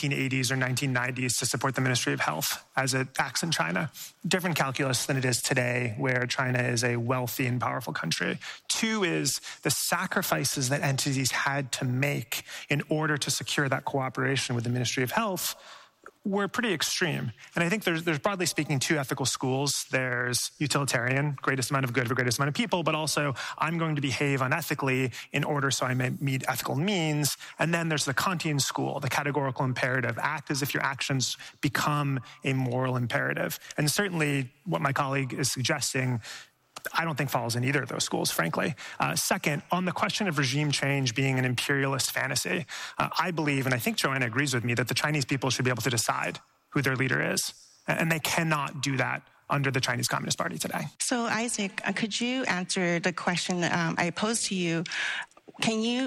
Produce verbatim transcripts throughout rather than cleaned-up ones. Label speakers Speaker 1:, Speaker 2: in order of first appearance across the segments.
Speaker 1: nineteen eighties or nineteen nineties to support the Ministry of Health as it acts in China. Different calculus than it is today, where China is a wealthy and powerful country. Two is the sacrifices that entities had to make in order to secure that cooperation with the Ministry of Health were pretty extreme. And I think there's, there's broadly speaking, two ethical schools. There's utilitarian, greatest amount of good for greatest amount of people, but also I'm going to behave unethically in order so I may meet ethical means. And then there's the Kantian school, the categorical imperative. Act as if your actions become a moral imperative. And certainly what my colleague is suggesting, I don't think falls in either of those schools, frankly. Uh, second, on the question of regime change being an imperialist fantasy, uh, I believe, and I think Joanna agrees with me, that the Chinese people should be able to decide who their leader is. And they cannot do that under the Chinese Communist Party today.
Speaker 2: So, Isaac, uh, could you answer the question um, I posed to you? Can you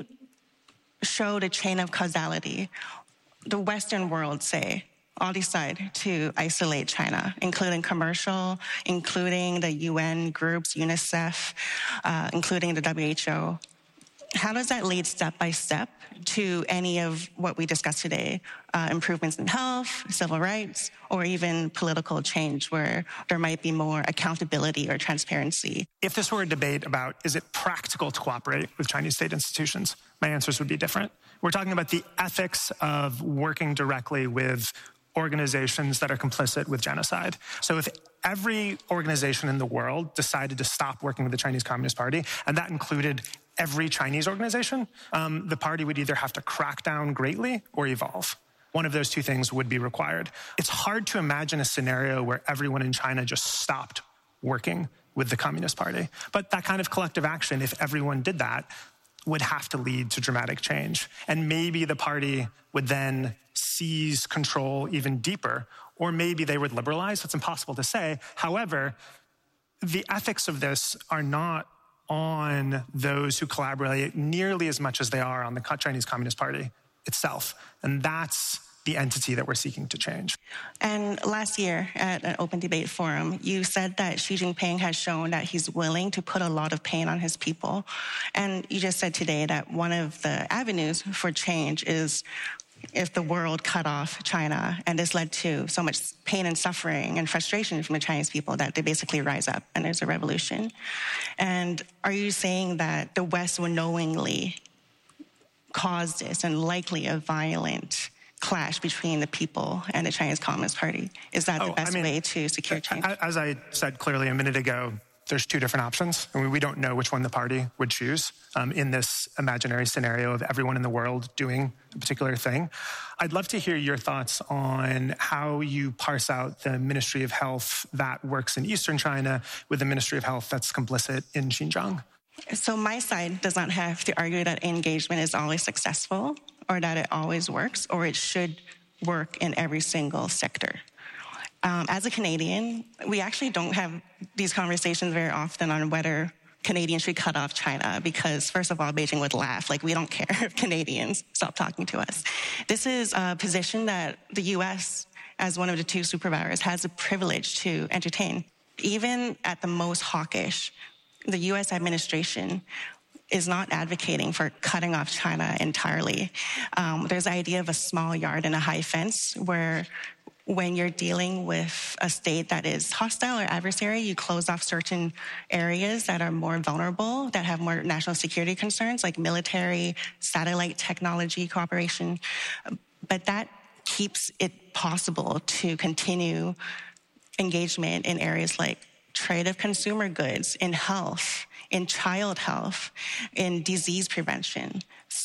Speaker 2: show the chain of causality? The Western world, say, all decide to isolate China, including commercial, including the U N groups, UNICEF, uh, including the W H O. How does that lead step by step to any of what we discussed today, uh, improvements in health, civil rights, or even political change where there might be more accountability or transparency?
Speaker 1: If this were a debate about is it practical to cooperate with Chinese state institutions, my answers would be different. We're talking about the ethics of working directly with organizations that are complicit with genocide. So if every organization in the world decided to stop working with the Chinese Communist Party, and that included every Chinese organization, um, the party would either have to crack down greatly or evolve. One of those two things would be required. It's hard to imagine a scenario where everyone in China just stopped working with the Communist Party. But that kind of collective action, if everyone did that, would have to lead to dramatic change. And maybe the party would then seize control even deeper, or maybe they would liberalize. It's impossible to say. However, the ethics of this are not on those who collaborate nearly as much as they are on the Chinese Communist Party itself. And that's the entity that we're seeking to change.
Speaker 2: And last year at an open debate forum, you said that Xi Jinping has shown that he's willing to put a lot of pain on his people. And you just said today that one of the avenues for change is if the world cut off China, and this led to so much pain and suffering and frustration from the Chinese people that they basically rise up and there's a revolution. And are you saying that the West will knowingly cause this and likely a violent clash between the people and the Chinese Communist Party? Is that oh, the best I mean, way to secure change?
Speaker 1: As I said clearly a minute ago, there's two different options, and we don't know which one the party would choose um, in this imaginary scenario of everyone in the world doing a particular thing. I'd love to hear your thoughts on how you parse out the Ministry of Health that works in Eastern China with the Ministry of Health that's complicit in Xinjiang.
Speaker 2: So my side does not have to argue that engagement is always successful or that it always works or it should work in every single sector. Um, as a Canadian, we actually don't have these conversations very often on whether Canadians should cut off China because, first of all, Beijing would laugh. Like, we don't care if Canadians stop talking to us. This is a position that the U S, as one of the two superpowers, has the privilege to entertain. Even at the most hawkish, the U S administration is not advocating for cutting off China entirely. Um, there's the idea of a small yard and a high fence where when you're dealing with a state that is hostile or adversary, you close off certain areas that are more vulnerable, that have more national security concerns, like military, satellite technology cooperation. But that keeps it possible to continue engagement in areas like trade of consumer goods, in health, in child health, in disease prevention.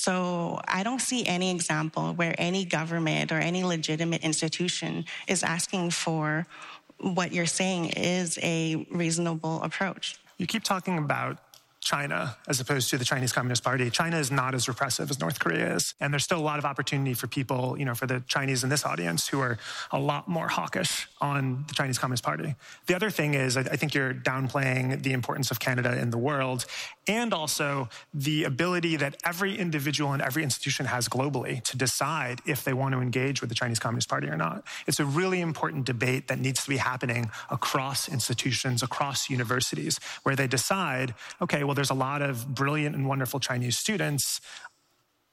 Speaker 2: So I don't see any example where any government or any legitimate institution is asking for what you're saying is a reasonable approach.
Speaker 1: You keep talking about China as opposed to the Chinese Communist Party. China is not as repressive as North Korea is. And there's still a lot of opportunity for people, you know, for the Chinese in this audience who are a lot more hawkish on the Chinese Communist Party. The other thing is, I think you're downplaying the importance of Canada in the world and also the ability that every individual and every institution has globally to decide if they want to engage with the Chinese Communist Party or not. It's a really important debate that needs to be happening across institutions, across universities, where they decide, okay, well, there's a lot of brilliant and wonderful Chinese students.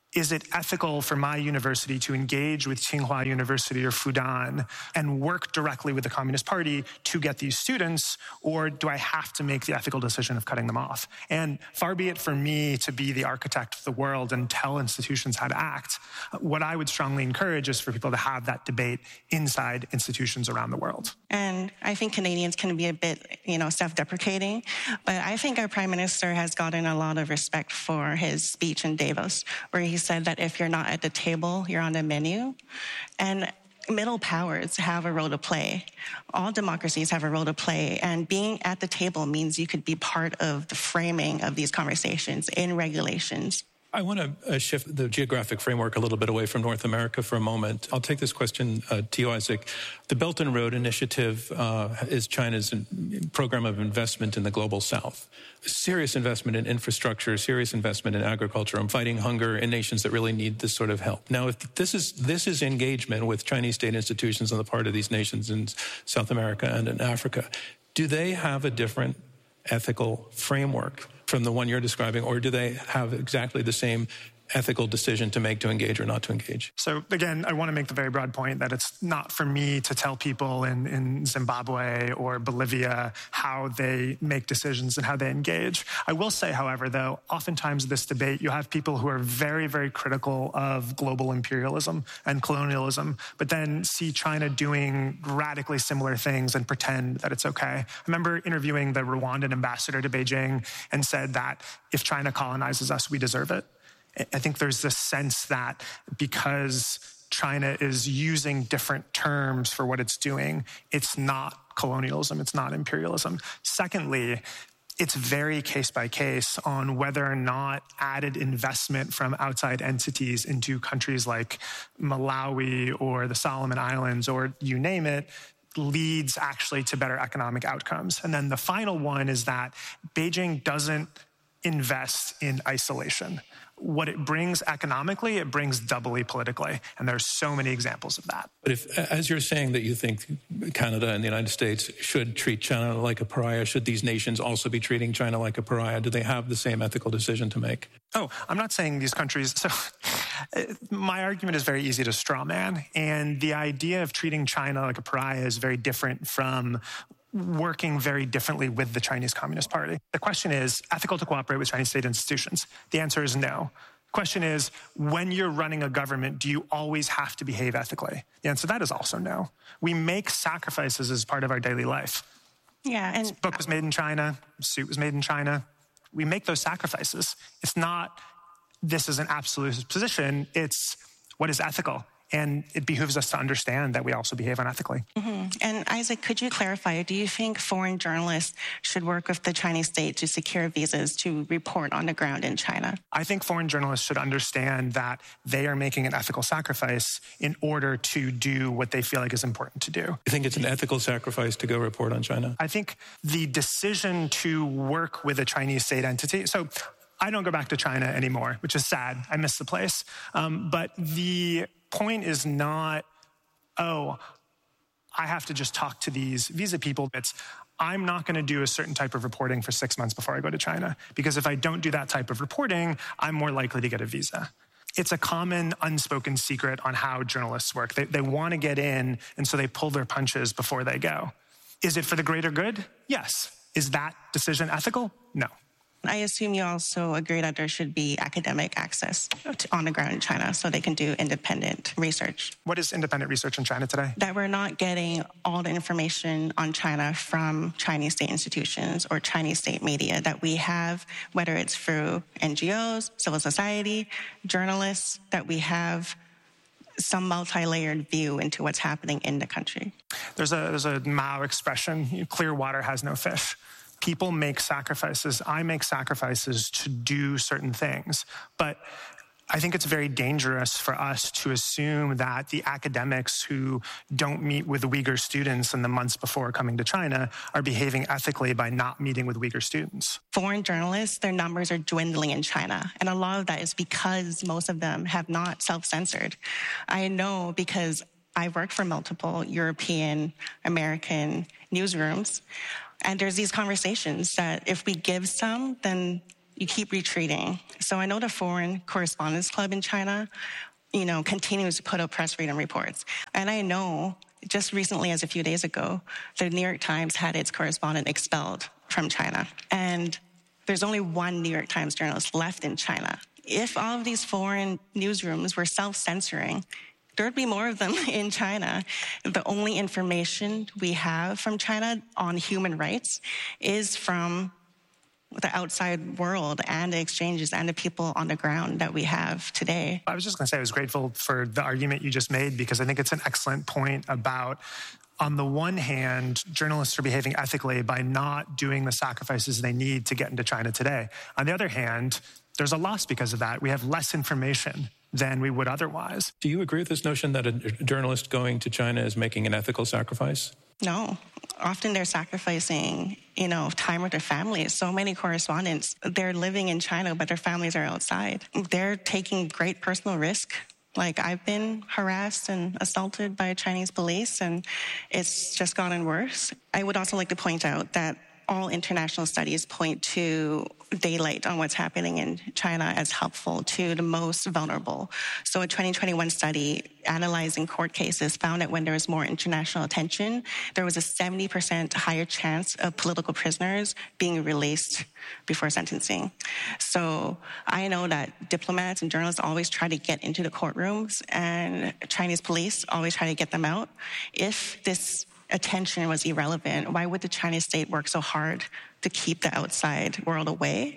Speaker 1: Is it ethical for my university to engage with Tsinghua University or Fudan and work directly with the Communist Party to get these students, or do I have to make the ethical decision of cutting them off? And far be it for me to be the architect of the world and tell institutions how to act. What I would strongly encourage is for people to have that debate inside institutions around the world.
Speaker 2: And I think Canadians can be a bit, you know, self-deprecating, but I think our Prime Minister has gotten a lot of respect for his speech in Davos, where he said that if you're not at the table, you're on the menu. And middle powers have a role to play. All democracies have a role to play. And being at the table means you could be part of the framing of these conversations in regulations.
Speaker 3: I want to uh, shift the geographic framework a little bit away from North America for a moment. I'll take this question uh, to you, Isaac. The Belt and Road Initiative uh, is China's program of investment in the global south. Serious investment in infrastructure, serious investment in agriculture, and fighting hunger in nations that really need this sort of help. Now, if this is this is engagement with Chinese state institutions on the part of these nations in South America and in Africa, do they have a different ethical framework from the one you're describing, or do they have exactly the same ethical decision to make to engage or not to engage?
Speaker 1: So again, I want to make the very broad point that it's not for me to tell people in, in Zimbabwe or Bolivia how they make decisions and how they engage. I will say, however, though, oftentimes in this debate, you have people who are very, very critical of global imperialism and colonialism, but then see China doing radically similar things and pretend that it's okay. I remember interviewing the Rwandan ambassador to Beijing and said that if China colonizes us, we deserve it. I think there's this sense that because China is using different terms for what it's doing, it's not colonialism, it's not imperialism. Secondly, it's very case by case on whether or not added investment from outside entities into countries like Malawi or the Solomon Islands or you name it, leads actually to better economic outcomes. And then the final one is that Beijing doesn't invest in isolation. What it brings economically, it brings doubly politically. And there's so many examples of that.
Speaker 3: But if, as you're saying that you think Canada and the United States should treat China like a pariah, should these nations also be treating China like a pariah? Do they have the same ethical decision to make?
Speaker 1: Oh, I'm not saying these countries. So my argument is very easy to straw man. And the idea of treating China like a pariah is very different from working very differently with the Chinese Communist Party. The question is, ethical to cooperate with Chinese state institutions? The answer is no. The question is, when you're running a government, do you always have to behave ethically? The answer to that is also no. We make sacrifices as part of our daily life.
Speaker 2: Yeah, and
Speaker 1: this book was made in China, suit was made in China. We make those sacrifices. It's not, this is an absolute position, it's what is ethical. And it behooves us to understand that we also behave unethically.
Speaker 2: Mm-hmm. And Isaac, could you clarify, do you think foreign journalists should work with the Chinese state to secure visas to report on the ground in China?
Speaker 1: I think foreign journalists should understand that they are making an ethical sacrifice in order to do what they feel like is important to do.
Speaker 3: You think it's an ethical sacrifice to go report on China?
Speaker 1: I think the decision to work with a Chinese state entity, so I don't go back to China anymore, which is sad. I miss the place. Um, but the point is not, oh, I have to just talk to these visa people. It's, I'm not going to do a certain type of reporting for six months before I go to China, because if I don't do that type of reporting, I'm more likely to get a visa. It's a common unspoken secret on how journalists work. They, they want to get in, and so they pull their punches before they go. Is it for the greater good? Yes. Is that decision ethical? No.
Speaker 2: I assume you also agree that there should be academic access to, on the ground in China so they can do independent research.
Speaker 1: What is independent research in China today?
Speaker 2: That we're not getting all the information on China from Chinese state institutions or Chinese state media that we have, whether it's through N G Os, civil society, journalists, that we have some multi-layered view into what's happening in the country.
Speaker 1: There's a, there's a Mao expression, clear water has no fish. People make sacrifices. I make sacrifices to do certain things. But I think it's very dangerous for us to assume that the academics who don't meet with Uyghur students in the months before coming to China are behaving ethically by not meeting with Uyghur students.
Speaker 2: Foreign journalists, their numbers are dwindling in China. And a lot of that is because most of them have not self-censored. I know because I worked for multiple European, American newsrooms. And there's these conversations that if we give some, then you keep retreating. So I know the Foreign Correspondents Club in China, you know, continues to put up press freedom reports. And I know just recently, as a few days ago, the New York Times had its correspondent expelled from China. And there's only one New York Times journalist left in China. If all of these foreign newsrooms were self-censoring, there would be more of them in China. The only information we have from China on human rights is from the outside world and the exchanges and the people on the ground that we have today.
Speaker 1: I was just going to say I was grateful for the argument you just made, because I think it's an excellent point about, on the one hand, journalists are behaving ethically by not doing the sacrifices they need to get into China today. On the other hand, there's a loss because of that. We have less information than we would otherwise.
Speaker 3: Do you agree with this notion that a journalist going to China is making an ethical sacrifice?
Speaker 2: No. Often they're sacrificing, you know, time with their families. So many correspondents, they're living in China, but their families are outside. They're taking great personal risk. Like, I've been harassed and assaulted by Chinese police, and it's just gotten worse. I would also like to point out that all international studies point to daylight on what's happening in China as helpful to the most vulnerable. So a twenty twenty-one study analyzing court cases found that when there was more international attention, there was a seventy percent higher chance of political prisoners being released before sentencing. So I know that diplomats and journalists always try to get into the courtrooms, and Chinese police always try to get them out. If this attention was irrelevant, why would the Chinese state work so hard to keep the outside world away?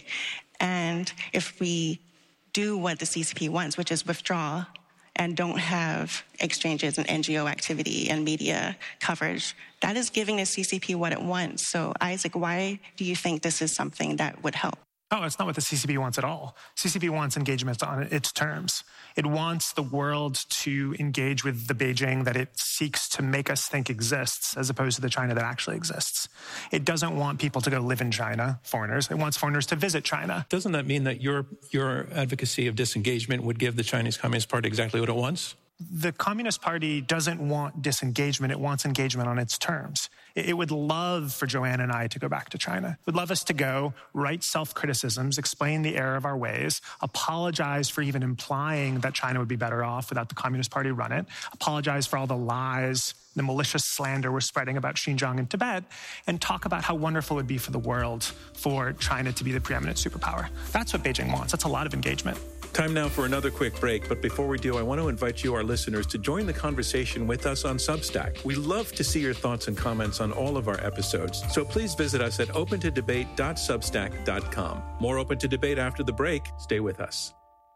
Speaker 2: And if we do what the C C P wants, which is withdraw and don't have exchanges and N G O activity and media coverage, that is giving the C C P what it wants. So, Isaac, why do you think this is something that would help?
Speaker 1: No, it's not what the C C P wants at all. C C P wants engagement on its terms. It wants the world to engage with the Beijing that it seeks to make us think exists, as opposed to the China that actually exists. It doesn't want people to go live in China, foreigners. It wants foreigners to visit China.
Speaker 3: Doesn't that mean that your your advocacy of disengagement would give the Chinese Communist Party exactly what it wants?
Speaker 1: The Communist Party doesn't want disengagement. It wants engagement on its terms. It would love for Joanne and I to go back to China. It would love us to go, write self-criticisms, explain the error of our ways, apologize for even implying that China would be better off without the Communist Party run it, apologize for all the lies, the malicious slander we're spreading about Xinjiang and Tibet, and talk about how wonderful it would be for the world for China to be the preeminent superpower. That's what Beijing wants. That's a lot of engagement.
Speaker 3: Time now for another quick break, but before we do, I want to invite you, our listeners, to join the conversation with us on Substack. We love to see your thoughts and comments on all of our episodes, so please visit us at open to debate dot substack dot com. More Open to Debate after the break. Stay with us.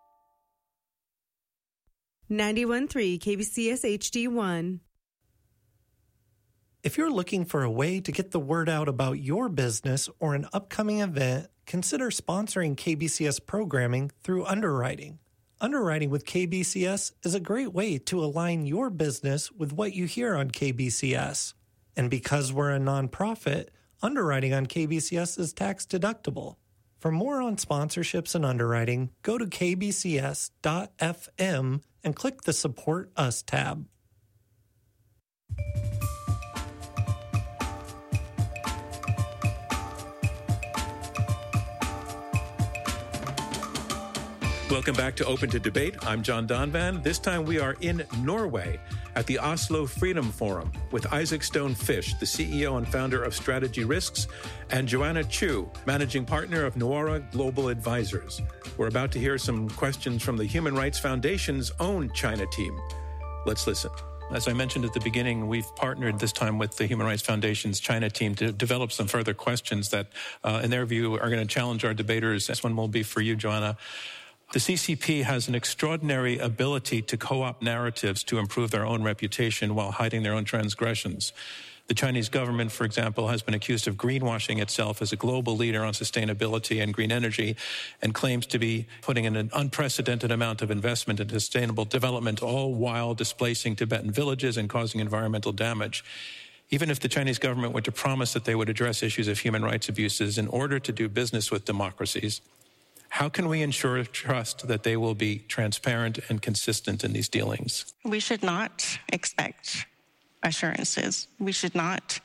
Speaker 4: ninety-one point three K B C S H D one.
Speaker 5: If you're looking for a way to get the word out about your business or an upcoming event, consider sponsoring K B C S programming through underwriting. Underwriting with K B C S is a great way to align your business with what you hear on K B C S. And because we're a nonprofit, underwriting on K B C S is tax deductible. For more on sponsorships and underwriting, go to k b c s dot f m and click the Support Us tab.
Speaker 3: Welcome back to Open to Debate. I'm John Donvan. This time we are in Norway at the Oslo Freedom Forum with Isaac Stone Fish, the C E O and founder of Strategy Risks, and Joanna Chu, managing partner of Noora Global Advisors. We're about to hear some questions from the Human Rights Foundation's own China team. Let's listen. As I mentioned at the beginning, we've partnered this time with the Human Rights Foundation's China team to develop some further questions that, uh, in their view, are going to challenge our debaters. This one will be for you, Joanna. The C C P has an extraordinary ability to co-opt narratives to improve their own reputation while hiding their own transgressions. The Chinese government, for example, has been accused of greenwashing itself as a global leader on sustainability and green energy and claims to be putting in an unprecedented amount of investment in sustainable development, all while displacing Tibetan villages and causing environmental damage. Even if the Chinese government were to promise that they would address issues of human rights abuses in order to do business with democracies, how can we ensure trust that they will be transparent and consistent in these dealings?
Speaker 2: We should not expect assurances. We should not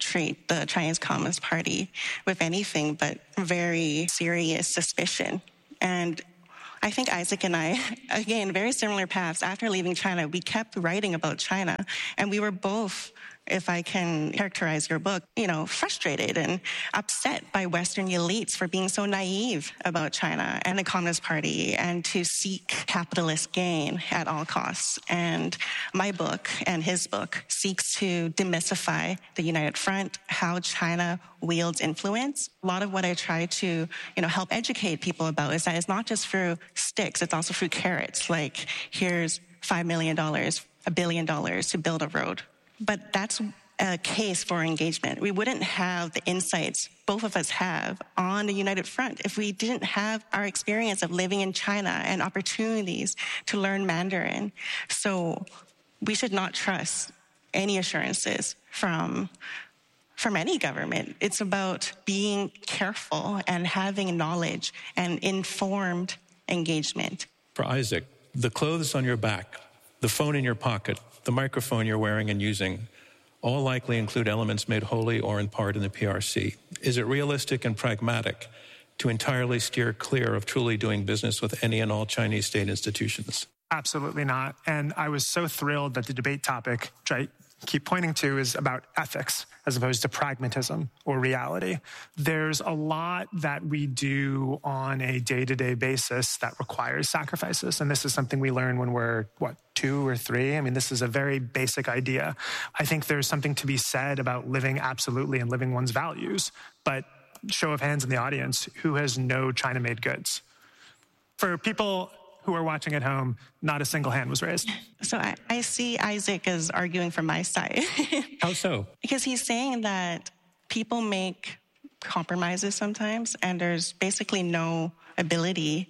Speaker 2: treat the Chinese Communist Party with anything but very serious suspicion. And I think Isaac and I, again, very similar paths. After leaving China, we kept writing about China, and we were both, if I can characterize your book, you know, frustrated and upset by Western elites for being so naive about China and the Communist Party and to seek capitalist gain at all costs. And my book and his book seeks to demystify the United Front, how China wields influence. A lot of what I try to, you know, help educate people about is that it's not just through sticks, it's also through carrots. Like, here's five million dollars, a billion dollars to build a road. But that's a case for engagement. We wouldn't have the insights both of us have on the United Front if we didn't have our experience of living in China and opportunities to learn Mandarin. So we should not trust any assurances from, from any government. It's about being careful and having knowledge and informed engagement.
Speaker 3: For Isaac, the clothes on your back, the phone in your pocket, the microphone you're wearing and using, all likely include elements made wholly or in part in the P R C. Is it realistic and pragmatic to entirely steer clear of truly doing business with any and all Chinese state institutions?
Speaker 1: Absolutely not. And I was so thrilled that the debate topic, which I keep pointing to, is about ethics as opposed to pragmatism or reality. There's a lot that we do on a day-to-day basis that requires sacrifices. And this is something we learn when we're, what, two or three? I mean, this is a very basic idea. I think there's something to be said about living absolutely and living one's values. But show of hands in the audience, who has no China-made goods? For people who are watching at home, not a single hand was raised.
Speaker 2: So I, I see Isaac as arguing from my side.
Speaker 3: How so?
Speaker 2: Because he's saying that people make compromises sometimes, and there's basically no ability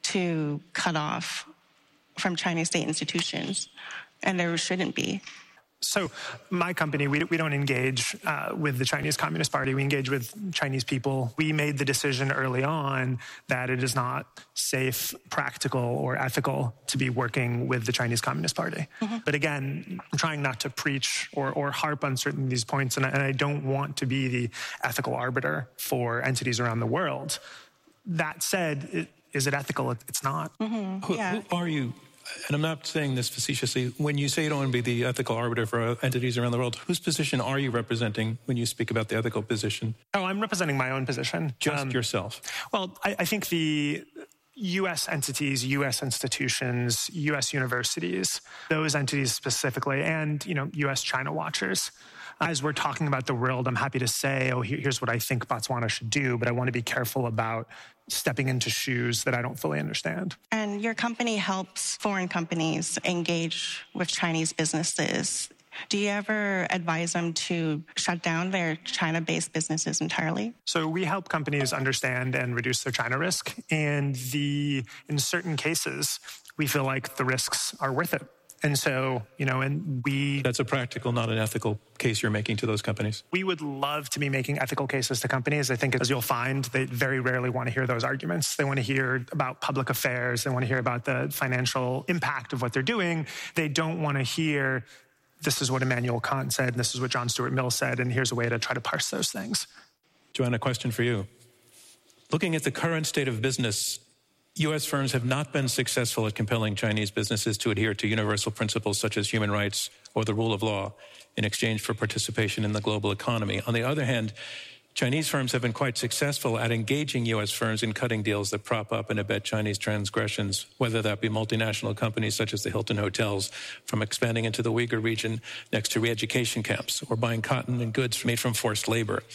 Speaker 2: to cut off from Chinese state institutions, and there shouldn't be.
Speaker 1: So my company, we, we don't engage uh, with the Chinese Communist Party. We engage with Chinese people. We made the decision early on that it is not safe, practical, or ethical to be working with the Chinese Communist Party. Mm-hmm. But again, I'm trying not to preach or, or harp on certain of these points, and I, and I don't want to be the ethical arbiter for entities around the world. That said, it, is it ethical? It, it's not.
Speaker 2: Mm-hmm.
Speaker 3: Who,
Speaker 2: yeah.
Speaker 3: who are you? And I'm not saying this facetiously. When you say you don't want to be the ethical arbiter for entities around the world, whose position are you representing when you speak about the ethical position?
Speaker 1: Oh, I'm representing my own position.
Speaker 3: Just
Speaker 1: um,
Speaker 3: yourself?
Speaker 1: Well, I, I think the U S entities, U S institutions, U S universities, those entities specifically, and, you know, U S China watchers. As we're talking about the world, I'm happy to say, oh, here's what I think Botswana should do, but I want to be careful about stepping into shoes that I don't fully understand.
Speaker 2: And your company helps foreign companies engage with Chinese businesses. Do you ever advise them to shut down their China-based businesses entirely?
Speaker 1: So we help companies understand and reduce their China risk. And the in certain cases, we feel like the risks are worth it. And so, you know, and we...
Speaker 3: That's a practical, not an ethical case you're making to those companies.
Speaker 1: We would love to be making ethical cases to companies. I think, as you'll find, they very rarely want to hear those arguments. They want to hear about public affairs. They want to hear about the financial impact of what they're doing. They don't want to hear, this is what Immanuel Kant said, and this is what John Stuart Mill said, and here's a way to try to parse those things.
Speaker 3: Joanna, a question for you. Looking at the current state of business, U S firms have not been successful at compelling Chinese businesses to adhere to universal principles such as human rights or the rule of law in exchange for participation in the global economy. On the other hand, Chinese firms have been quite successful at engaging U S firms in cutting deals that prop up and abet Chinese transgressions, whether that be multinational companies such as the Hilton Hotels from expanding into the Uyghur region next to re-education camps, or buying cotton and goods made from forced labor.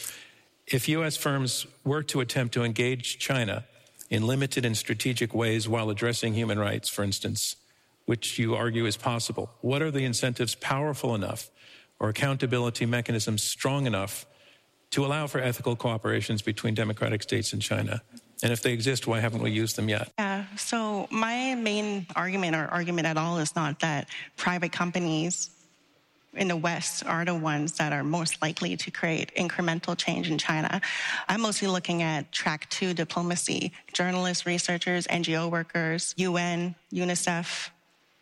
Speaker 3: If U S firms were to attempt to engage China in limited and strategic ways while addressing human rights, for instance, which you argue is possible, what are the incentives powerful enough or accountability mechanisms strong enough to allow for ethical cooperations between democratic states and China? And if they exist, why haven't we used them yet?
Speaker 2: Yeah, so my main argument or argument at all is not that private companies in the West are the ones that are most likely to create incremental change in China. I'm mostly looking at track two diplomacy, journalists, researchers, N G O workers, U N, UNICEF,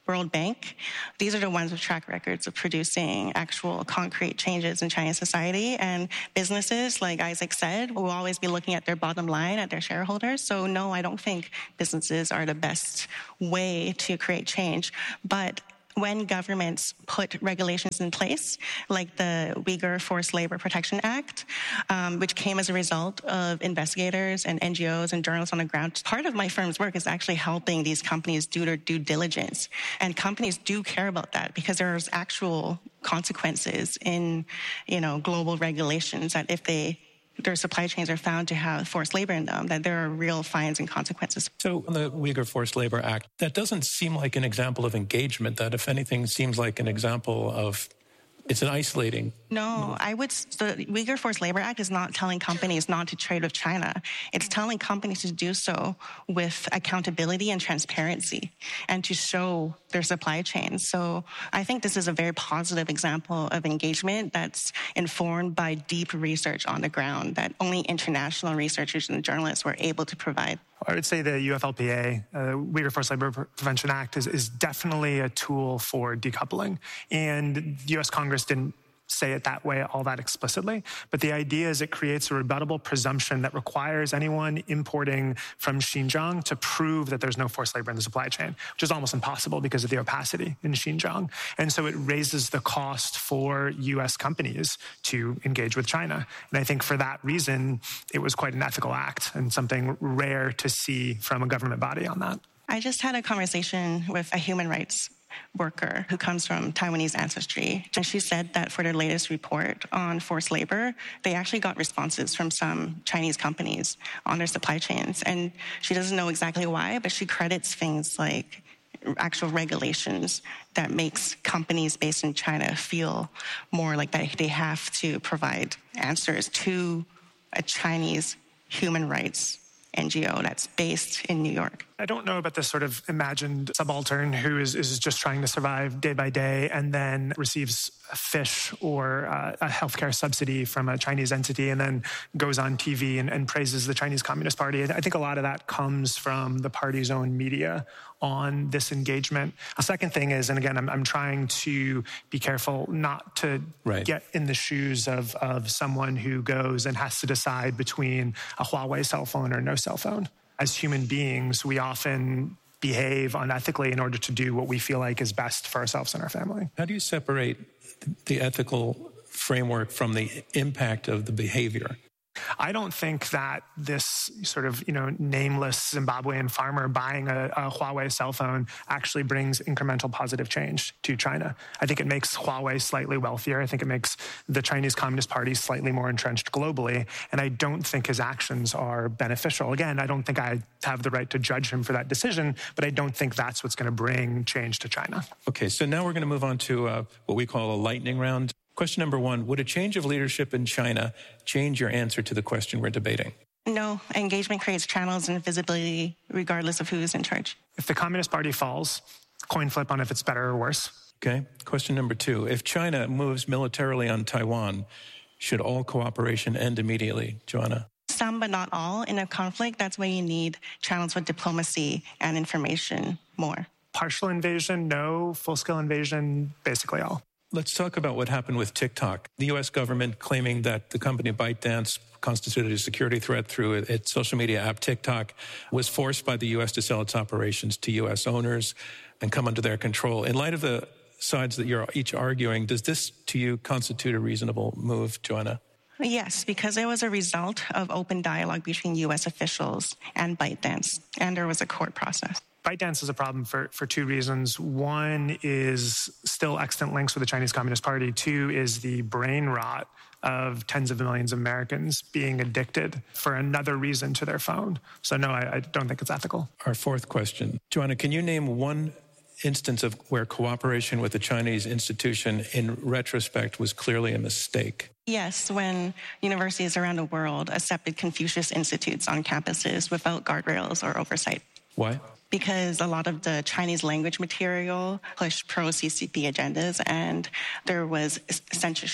Speaker 2: World Bank. These are the ones with track records of producing actual concrete changes in Chinese society. And businesses, like Isaac said, will always be looking at their bottom line, at their shareholders. So no, I don't think businesses are the best way to create change. But when governments put regulations in place, like the Uyghur Forced Labor Protection Act, um, which came as a result of investigators and N G Os and journalists on the ground, part of my firm's work is actually helping these companies do their due diligence. And companies do care about that because there's actual consequences in, you know, global regulations that if they their supply chains are found to have forced labor in them, that there are real fines and consequences.
Speaker 3: So on the Uyghur Forced Labor Act, that doesn't seem like an example of engagement. That, if anything, seems like an example of, it's an isolating.
Speaker 2: No, I would, the Uyghur Forced Labor Act is not telling companies not to trade with China. It's telling companies to do so with accountability and transparency and to show their supply chains. So I think this is a very positive example of engagement that's informed by deep research on the ground that only international researchers and journalists were able to provide.
Speaker 1: I would say the U F L P A, uh, Uyghur Forced Labor Prevention Act, is, is definitely a tool for decoupling. And the U S Congress didn't say it that way all that explicitly, but the idea is it creates a rebuttable presumption that requires anyone importing from Xinjiang to prove that there's no forced labor in the supply chain, which is almost impossible because of the opacity in Xinjiang. And so it raises the cost for U S companies to engage with China. And I think for that reason, it was quite an ethical act and something rare to see from a government body on that.
Speaker 2: I just had a conversation with a human rights worker who comes from Taiwanese ancestry. And she said that for their latest report on forced labor, they actually got responses from some Chinese companies on their supply chains. And she doesn't know exactly why, but she credits things like actual regulations that makes companies based in China feel more like that they have to provide answers to a Chinese human rights N G O that's based in New York.
Speaker 1: I don't know about this sort of imagined subaltern who is, is just trying to survive day by day and then receives a fish or uh, a healthcare subsidy from a Chinese entity and then goes on T V and, and praises the Chinese Communist Party. I think a lot of that comes from the party's own media on this engagement. A second thing is, and again, I'm, I'm trying to be careful not to right. get in the shoes of, of someone who goes and has to decide between a Huawei cell phone or no cell phone. As human beings, we often behave unethically in order to do what we feel like is best for ourselves and our family.
Speaker 3: How do you separate the ethical framework from the impact of the behavior?
Speaker 1: I don't think that this sort of, you know, nameless Zimbabwean farmer buying a, a Huawei cell phone actually brings incremental positive change to China. I think it makes Huawei slightly wealthier. I think it makes the Chinese Communist Party slightly more entrenched globally. And I don't think his actions are beneficial. Again, I don't think I have the right to judge him for that decision, but I don't think that's what's going to bring change to China.
Speaker 3: Okay, so now we're going to move on to uh, what we call a lightning round. Question number one, would a change of leadership in China change your answer to the question we're debating?
Speaker 2: No, engagement creates channels and visibility regardless of who is in charge.
Speaker 1: If the Communist Party falls, coin flip on if it's better or worse.
Speaker 3: Okay, question number two, if China moves militarily on Taiwan, should all cooperation end immediately? Joanna?
Speaker 2: Some, but not all. In a conflict, that's why you need channels with diplomacy and information more.
Speaker 1: Partial invasion, no. Full-scale invasion, basically all.
Speaker 3: Let's talk about what happened with TikTok. The U S government claiming that the company ByteDance constituted a security threat through its social media app TikTok was forced by the U S to sell its operations to U S owners and come under their control. In light of the sides that you're each arguing, does this to you constitute a reasonable move, Joanna?
Speaker 2: Yes, because it was a result of open dialogue between U S officials and ByteDance, and there was a court process.
Speaker 1: ByteDance is a problem for, for two reasons. One is still extant links with the Chinese Communist Party. Two is the brain rot of tens of millions of Americans being addicted for another reason to their phone. So no, I, I don't think it's ethical.
Speaker 3: Our fourth question. Joanna, can you name one instance of where cooperation with a Chinese institution in retrospect was clearly a mistake?
Speaker 2: Yes, when universities around the world accepted Confucius Institutes on campuses without guardrails or oversight.
Speaker 3: Why?
Speaker 2: Because a lot of the Chinese language material pushed pro-C C P agendas, and there was censorship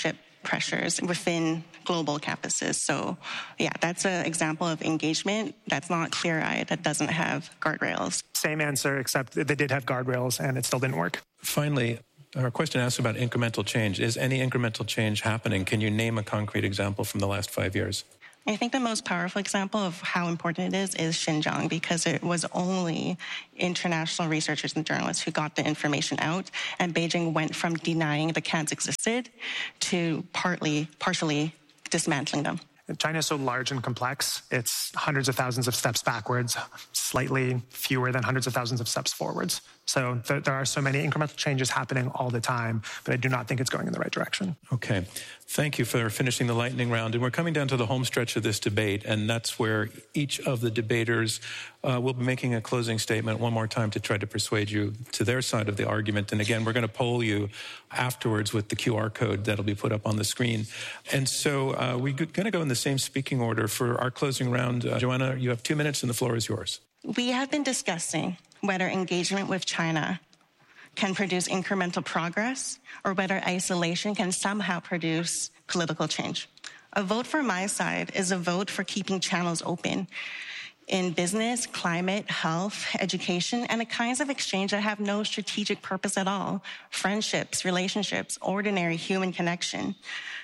Speaker 2: pressures within global campuses. So yeah, that's an example of engagement that's not clear-eyed, that doesn't have guardrails.
Speaker 1: Same answer, except they did have guardrails and it still didn't work.
Speaker 3: Finally, our question asks about incremental change. Is any incremental change happening? Can you name a concrete example from the last five years?
Speaker 2: I think the most powerful example of how important it is is Xinjiang, because it was only international researchers and journalists who got the information out, and Beijing went from denying the camps existed to partly, partially dismantling them.
Speaker 1: China is so large and complex, it's hundreds of thousands of steps backwards, slightly fewer than hundreds of thousands of steps forwards. So th- there are so many incremental changes happening all the time, but I do not think it's going in the right direction.
Speaker 3: Okay. Thank you for finishing the lightning round. And we're coming down to the home stretch of this debate, and that's where each of the debaters uh, will be making a closing statement one more time to try to persuade you to their side of the argument. And again, we're going to poll you afterwards with the Q R code that'll be put up on the screen. And so uh, we're going to go in the same speaking order for our closing round. Uh, Joanna, you have two minutes and the floor is yours.
Speaker 2: We have been discussing whether engagement with China can produce incremental progress or whether isolation can somehow produce political change. A vote for my side is a vote for keeping channels open in business, climate, health, education, and the kinds of exchange that have no strategic purpose at all. Friendships, relationships, ordinary human connection.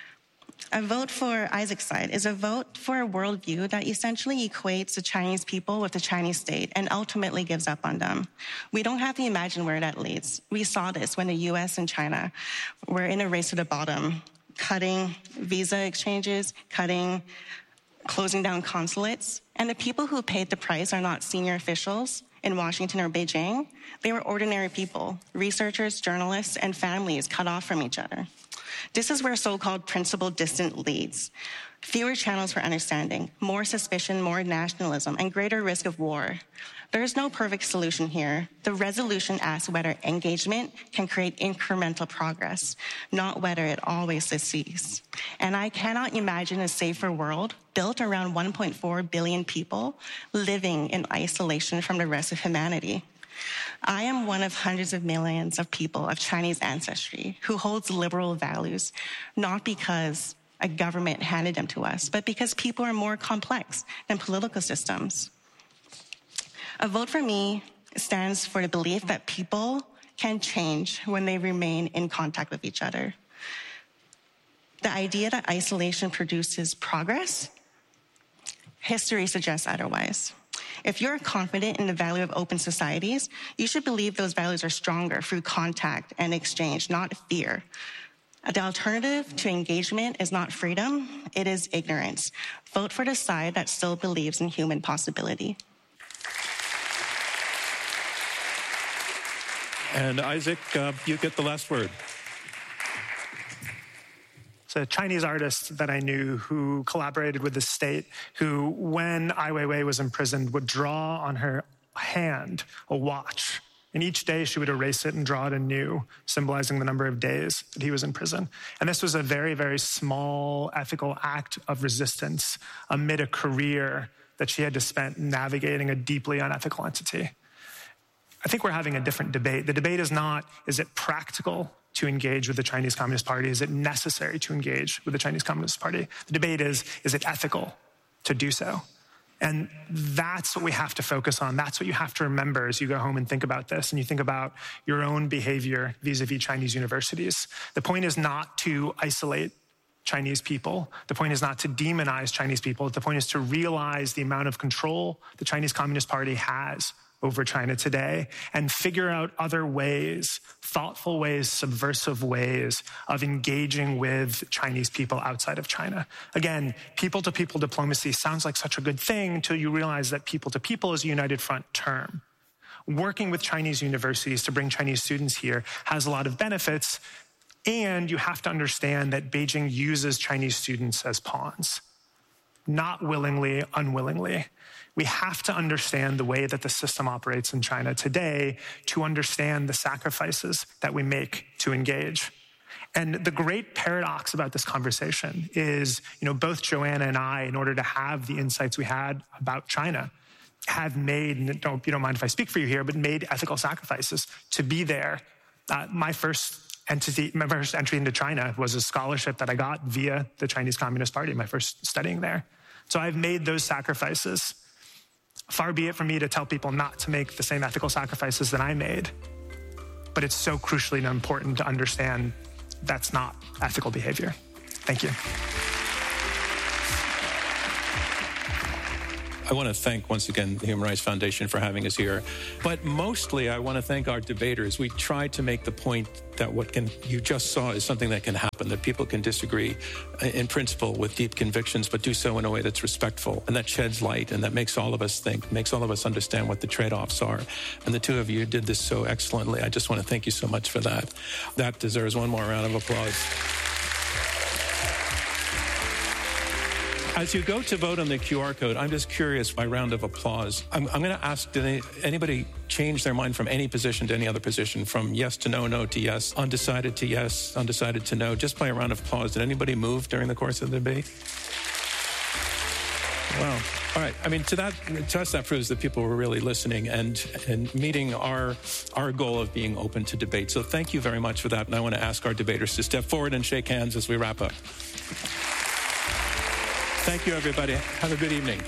Speaker 2: A vote for Isaac's side is a vote for a worldview that essentially equates the Chinese people with the Chinese state and ultimately gives up on them. We don't have to imagine where that leads. We saw this when the U S and China were in a race to the bottom, cutting visa exchanges, cutting, closing down consulates. And the people who paid the price are not senior officials in Washington or Beijing. They were ordinary people, researchers, journalists, and families cut off from each other. This is where so-called principled distance leads. Fewer channels for understanding, more suspicion, more nationalism, and greater risk of war. There is no perfect solution here. The resolution asks whether engagement can create incremental progress, not whether it always succeeds. And I cannot imagine a safer world built around one point four billion people living in isolation from the rest of humanity. I am one of hundreds of millions of people of Chinese ancestry who holds liberal values, not because a government handed them to us, but because people are more complex than political systems. A vote for me stands for the belief that people can change when they remain in contact with each other. The idea that isolation produces progress, history suggests otherwise. If you're confident in the value of open societies, you should believe those values are stronger through contact and exchange, not fear. The alternative to engagement is not freedom, it is ignorance. Vote for the side that still believes in human possibility.
Speaker 3: And Isaac, uh, you get the last word.
Speaker 1: It's a Chinese artist that I knew who collaborated with the state, who, when Ai Weiwei was imprisoned, would draw on her hand a watch. And each day she would erase it and draw it anew, symbolizing the number of days that he was in prison. And this was a very, very small ethical act of resistance amid a career that she had to spend navigating a deeply unethical entity. I think we're having a different debate. The debate is not, is it practical to engage with the Chinese Communist Party? Is it necessary to engage with the Chinese Communist Party? The debate is, is it ethical to do so? And that's what we have to focus on. That's what you have to remember as you go home and think about this and you think about your own behavior vis-a-vis Chinese universities. The point is not to isolate Chinese people. The point is not to demonize Chinese people. The point is to realize the amount of control the Chinese Communist Party has over China today and figure out other ways, thoughtful ways, subversive ways of engaging with Chinese people outside of China. Again, people-to-people diplomacy sounds like such a good thing until you realize that people-to-people is a united front term. Working with Chinese universities to bring Chinese students here has a lot of benefits, and you have to understand that Beijing uses Chinese students as pawns, not willingly, unwillingly. We have to understand the way that the system operates in China today to understand the sacrifices that we make to engage. And the great paradox about this conversation is, you know, both Joanna and I, in order to have the insights we had about China, have made, and don't, you don't mind if I speak for you here, but made ethical sacrifices to be there. Uh, my first entity, my first entry into China was a scholarship that I got via the Chinese Communist Party, my first studying there. So I've made those sacrifices. Far be it from me to tell people not to make the same ethical sacrifices that I made, but it's so crucially important to understand that's not ethical behavior. Thank you.
Speaker 3: I want to thank, once again, the Human Rights Foundation for having us here. But mostly, I want to thank our debaters. We tried to make the point that what can you just saw is something that can happen, that people can disagree in principle with deep convictions, but do so in a way that's respectful and that sheds light and that makes all of us think, makes all of us understand what the trade-offs are. And the two of you did this so excellently. I just want to thank you so much for that. That deserves one more round of applause. As you go to vote on the Q R code, I'm just curious, by round of applause, I'm, I'm going to ask, did any, anybody change their mind from any position to any other position, from yes to no, no to yes, undecided to yes, undecided to no, just by a round of applause? Did anybody move during the course of the debate? Wow. All right. I mean, to that, to us, that proves that people were really listening and, and meeting our, our goal of being open to debate. So thank you very much for that. And I want to ask our debaters to step forward and shake hands as we wrap up. Thank you, everybody. Have a good evening.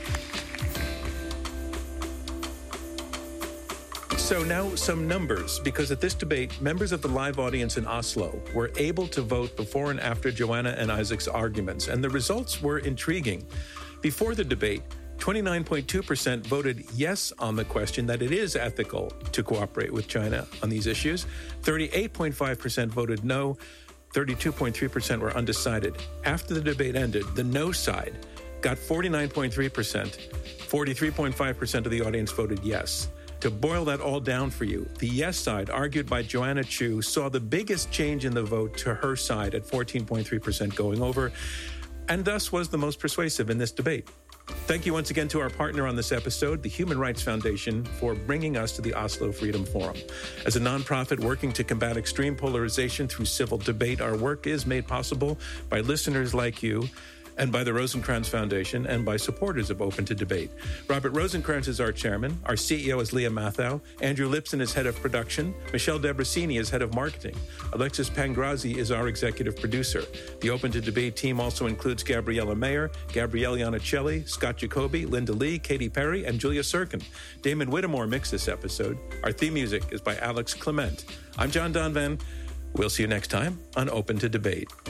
Speaker 3: So now some numbers, because at this debate, members of the live audience in Oslo were able to vote before and after Joanna and Isaac's arguments, and the results were intriguing. Before the debate, twenty-nine point two percent voted yes on the question that it is ethical to cooperate with China on these issues. thirty-eight point five percent voted no. thirty-two point three percent were undecided. After the debate ended, the no side got forty-nine point three percent. forty-three point five percent of the audience voted yes. To boil that all down for you, the yes side, argued by Joanna Chu, saw the biggest change in the vote to her side at fourteen point three percent going over, and thus was the most persuasive in this debate. Thank you once again to our partner on this episode, the Human Rights Foundation, for bringing us to the Oslo Freedom Forum. As a nonprofit working to combat extreme polarization through civil debate, our work is made possible by listeners like you, and by the Rosencrantz Foundation, and by supporters of Open to Debate. Robert Rosencrantz is our chairman. Our C E O is Leah Mathau. Andrew Lipson is head of production. Michelle Debrasini is head of marketing. Alexis Pangrazi is our executive producer. The Open to Debate team also includes Gabriella Mayer, Gabrielle Iannicelli, Scott Jacoby, Linda Lee, Katy Perry, and Julia Sirkin. Damon Whittemore mixed this episode. Our theme music is by Alex Clement. I'm John Donvan. We'll see you next time on Open to Debate.